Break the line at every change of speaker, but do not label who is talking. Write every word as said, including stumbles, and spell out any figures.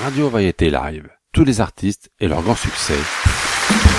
Radio Variété Live. Tous les artistes et leurs grands succès.